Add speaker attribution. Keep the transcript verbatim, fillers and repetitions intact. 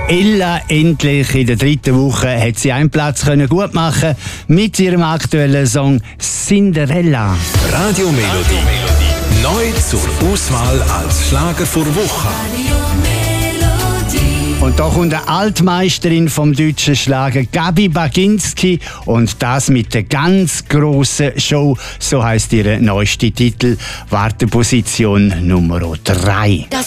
Speaker 1: Ella endlich in der dritten Woche hat sie einen Platz können gut machen mit ihrem aktuellen Song Cinderella.
Speaker 2: Radio Melodie. Neu zur Auswahl als Schlager vor Woche.
Speaker 1: Und da kommt eine Altmeisterin vom deutschen Schlager, Gabi Baginski, und das mit der ganz grossen Show. So heisst ihre neueste Titel, Warteposition Nummer drei.